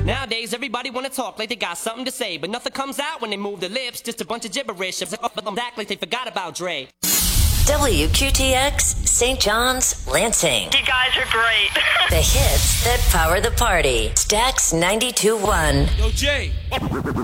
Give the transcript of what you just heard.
Nowadays, everybody wanna talk like they got something to say, but nothing comes out when they move their lips, just a bunch of gibberish. Act like they forgot about Dre. WQTX, St. John's, Lansing. You guys are great. The hits that power the party. Stax 92.1. Yo, Jay.